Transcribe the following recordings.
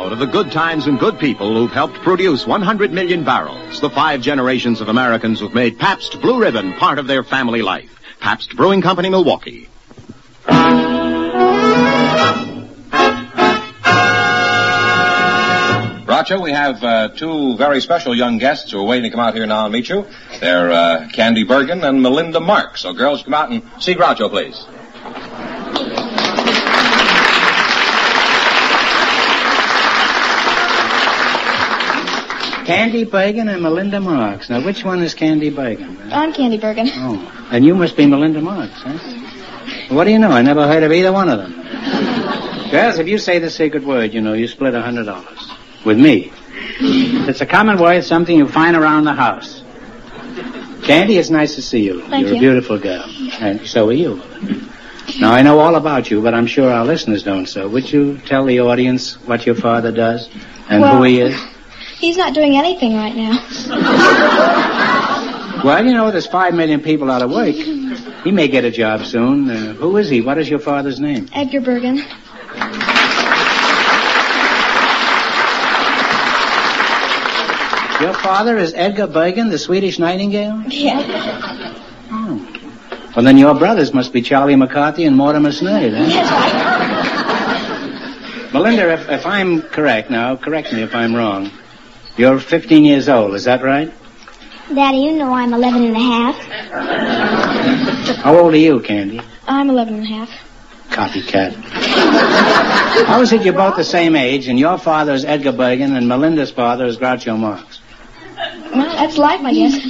Of the good times and good people who've helped produce 100 million barrels, the 5 generations of Americans who've made Pabst Blue Ribbon part of their family life. Pabst Brewing Company, Milwaukee. Groucho, we have 2 very special young guests who are waiting to come out here now and meet you. They're Candy Bergen and Melinda Marks. So, girls, come out and see Groucho, please. Candy Bergen and Melinda Marks. Now, which one is Candy Bergen? I'm Candy Bergen. Oh, and you must be Melinda Marks, huh? What do you know? I never heard of either one of them. Girls, if you say the secret word, you know, you split $100. With me. It's a common word, something you find around the house. Candy, it's nice to see you. Thank you. You're a beautiful girl. And so are you. Now, I know all about you, but I'm sure our listeners don't, so would you tell the audience what your father does and who he is? He's not doing anything right now. Well, you know, there's 5 million people out of work. He may get a job soon. Who is he? What is your father's name? Edgar Bergen. Your father is Edgar Bergen, the Swedish Nightingale? Yeah. Oh. Well, then your brothers must be Charlie McCarthy and Mortimer Snide, huh? That's right. Melinda, if I'm correct now, correct me if I'm wrong. You're 15 years old, is that right? Daddy, you know I'm 11 and a half. How old are you, Candy? I'm 11 and a half. Copycat. How is it you're both the same age and your father is Edgar Bergen and Melinda's father is Groucho Marx? Well, that's life, I guess.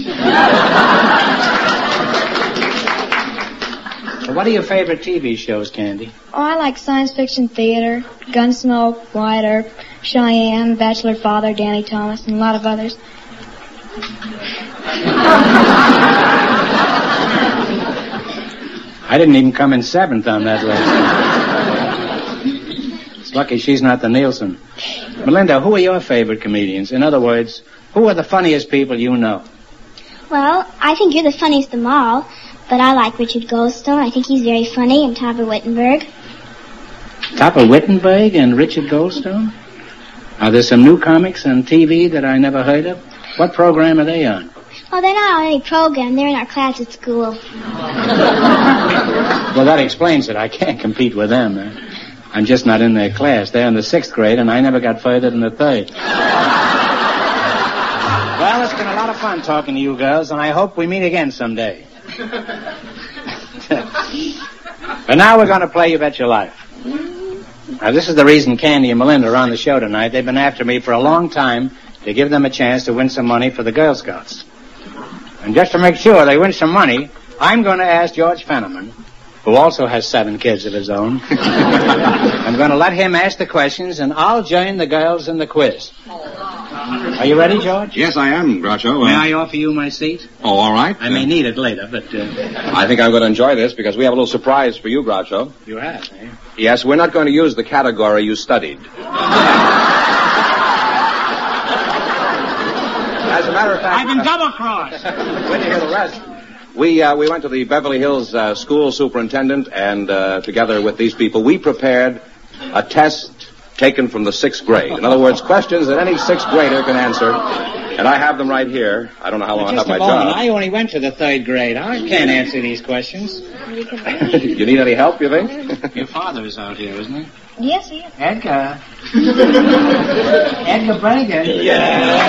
So what are your favorite TV shows, Candy? Oh, I like science fiction theater, Gunsmoke, Wyatt Earp, Cheyenne, Bachelor Father, Danny Thomas, and a lot of others. I didn't even come in 7th on that list. It's lucky she's not the Nielsen. Melinda, who are your favorite comedians? In other words, who are the funniest people you know? Well, I think you're the funniest of them all, but I like Richard Goldstone. I think he's very funny, and Topper Wittenberg. Topper Wittenberg and Richard Goldstone? Are there some new comics on TV that I never heard of? What program are they on? Oh, they're not on any program. They're in our class at school. Well, that explains it. I can't compete with them. I'm just not in their class. They're in the 6th grade, and I never got further than the 3rd. Well, it's been a lot of fun talking to you girls, and I hope we meet again someday. But now we're going to play You Bet Your Life. Now, this is the reason Candy and Melinda are on the show tonight. They've been after me for a long time to give them a chance to win some money for the Girl Scouts. And just to make sure they win some money, I'm going to ask George Fenneman, who also has 7 kids of his own. I'm going to let him ask the questions, and I'll join the girls in the quiz. Are you ready, George? Yes, I am, Groucho. May I offer you my seat? Oh, all right. I may need it later, but... I think I'm going to enjoy this because we have a little surprise for you, Groucho. You have, eh? Yes, we're not going to use the category you studied. As a matter of fact... I've been double-crossed! When you hear the rest... We went to the Beverly Hills school superintendent, and together with these people, we prepared a test taken from the 6th grade. In other words, questions that any 6th grader can answer. And I have them right here. I don't know how long I have my job. I only went to the 3rd grade. I can't answer these questions. You need any help, you think? Your father is out here, isn't he? Yes, he is. Edgar. Edgar Bergen. Yeah.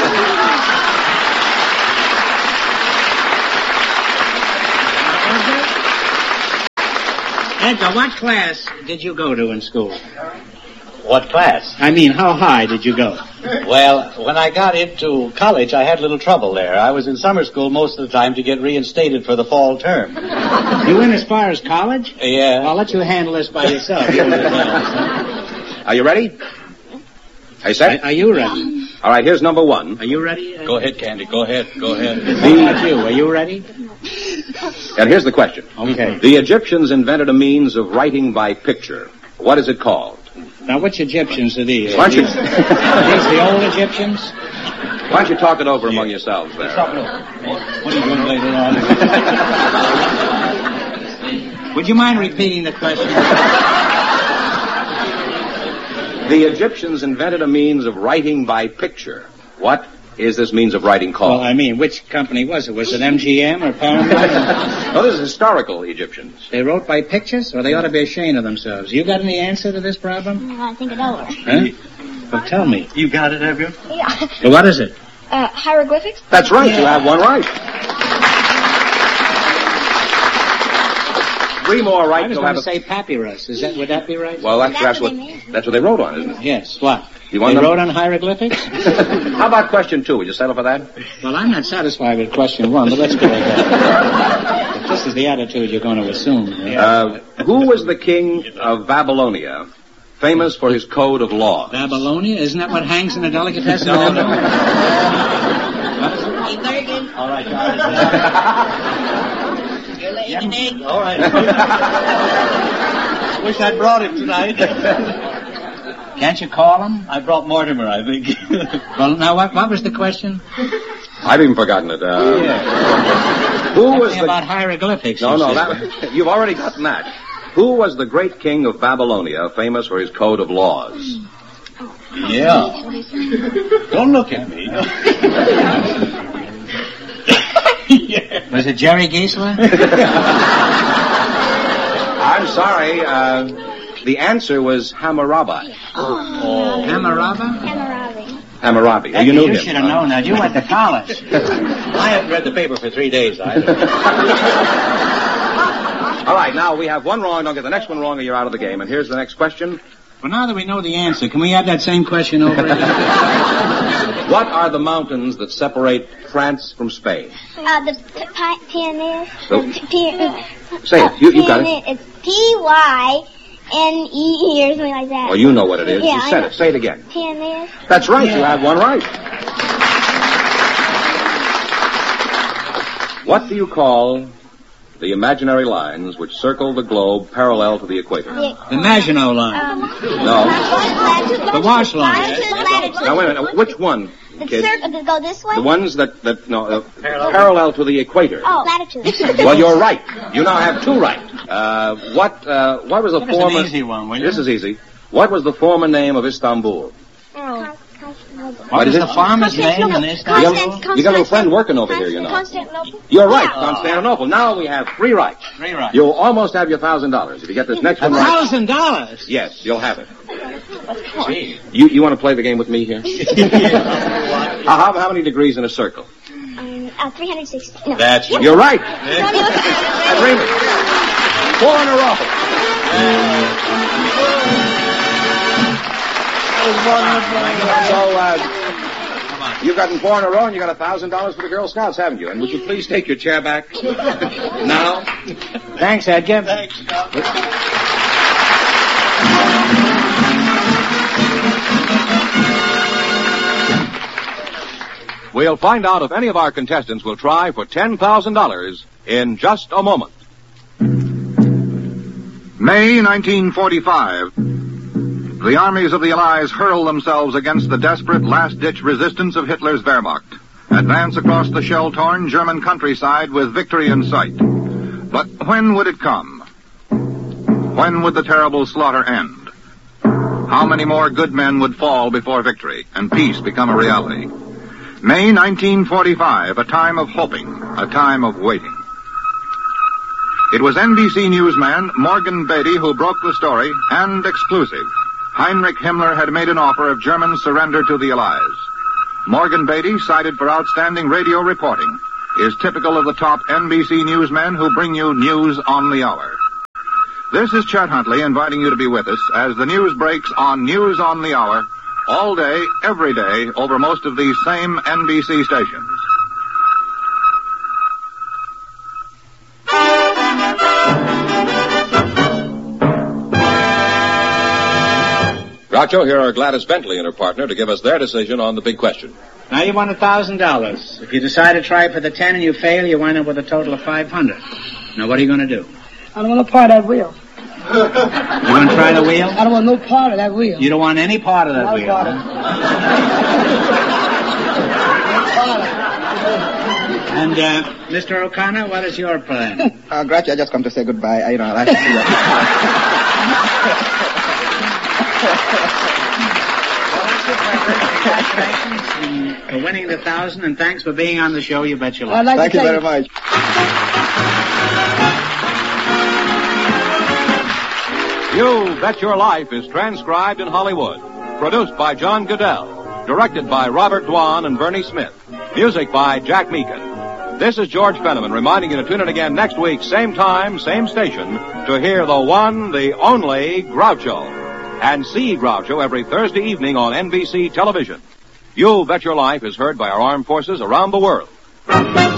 Edgar, what class did you go to in school? What class? I mean, how high did you go? Well, when I got into college, I had a little trouble there. I was in summer school most of the time to get reinstated for the fall term. You went as far as college? Yeah. I'll let you handle this by yourself. Are you ready? Are you set? Are you ready? All right, here's number 1. Are you ready? Go ahead, Candy. Go ahead. Go ahead. How about you? Are you ready? And here's the question. Okay. The Egyptians invented a means of writing by picture. What is it called? Now, which Egyptians are these? Why don't you... Are these the old Egyptians? Why don't you talk it over among yourselves there? What are you doing later on? Would you mind repeating the question? The Egyptians invented a means of writing by picture. What is this means of writing called? Well, I mean, which company was it? Was it MGM or Paramount? No, this is historical Egyptians. They wrote by pictures, or they ought to be ashamed of themselves. You got any answer to this problem? I think it over. Huh? Well, tell me. You got it, have you? Yeah. Well, what is it? Hieroglyphics? That's right. You have one right. 3 more right. I was going to say papyrus. Would that be right? Well, that's what they made. they wrote on, isn't it? Yes. What? You want They them? wrote on hieroglyphics? How about question 2? Would you settle for that? Well, I'm not satisfied with question 1, but let's go ahead. If this is the attitude you're going to assume. Who was the king of Babylonia, famous for his code of laws? Babylonia? Isn't that what hangs in the delicatessen? No. window? All right, guys. All right. Wish I'd brought him tonight. Can't you call him? I brought Mortimer, I think. Well, now, what was the question? I've even forgotten it. Who was Something the... about hieroglyphics. No, you no, said. you've already gotten that. Who was the great king of Babylonia, famous for his code of laws? Yeah. Don't look at me. Yeah. Was it Jerry Geisler? I'm sorry. The answer was Hammurabi. Hammurabi? Hammurabi. Becky, You knew him. should have known that. You went to college. I haven't read the paper for 3 days, either. All right, now we have one wrong. Don't get the next one wrong or you're out of the game. And here's the next question. Well, now that we know the answer, can we have that same question over again? What are the mountains that separate France from Spain? The Pyrenees. Say it. You got it. It's P-Y-N-E-E or something like that. Well, you know what it is. Yeah, You I said know. it. Say it again. Pyrenees. That's right. You have one right. What do you call the imaginary lines which circle the globe parallel to the equator? The Maginot Line. No. The wash line. Now, wait a minute. Which one, The kid? circle that go this way? The ones that parallel to the equator. Oh, latitude. Well, you're right. You now have 2 right. What was the Give us former... an easy one, will you? This is easy. What was the former name of Istanbul? What is is the it? farmer's name in Istanbul? You got a little friend working over here, you know. Constantinople? You're right, Constantinople. Now we have 3 right. 3 right. You'll almost have your $1,000. If you get this next one right, $1,000? yes, you'll have it. Gee. You want to play the game with me here? How many degrees in a circle? 360. No. That's You're right. Tony, look at Ring it. 4 in a row. So, you've gotten 4 in a row, and you got $1,000 for the Girl Scouts, haven't you? And would you please take your chair back now? Thanks, Edgar. Thanks, Scott. We'll find out if any of our contestants will try for $10,000 in just a moment. May 1945. The armies of the Allies hurl themselves against the desperate last-ditch resistance of Hitler's Wehrmacht. Advance across the shell-torn German countryside with victory in sight. But when would it come? When would the terrible slaughter end? How many more good men would fall before victory and peace become a reality? May 1945, a time of hoping, a time of waiting. It was NBC newsman Morgan Beatty who broke the story, and exclusive. Heinrich Himmler had made an offer of German surrender to the Allies. Morgan Beatty, cited for outstanding radio reporting, is typical of the top NBC newsmen who bring you news on the hour. This is Chet Huntley inviting you to be with us as the news breaks on News on the Hour, all day, every day, over most of these same NBC stations. Groucho, here are Gladys Bentley and her partner to give us their decision on the big question. Now you won $1,000. If you decide to try for the 10 and you fail, you wind up with a total of $500. Now what are you going to do? I don't want no part of that wheel. You want to try the wheel? I don't want no part of that wheel. You don't want any part of that Not wheel. part of And, Mr. O'Connor, what is your plan? Groucho, I just come to say goodbye. I like to see you. Congratulations for winning the 1,000, and thanks for being on the show. You Bet Your Life. I'd like Thank to you tell very much. You Bet Your Life is transcribed in Hollywood. Produced by John Goodell. Directed by Robert Dwan and Bernie Smith. Music by Jack Meakin. This is George Fenneman reminding you to tune in again next week, same time, same station, to hear the one, the only Groucho. And see Groucho every Thursday evening on NBC television. You Bet Your Life is heard by our armed forces around the world.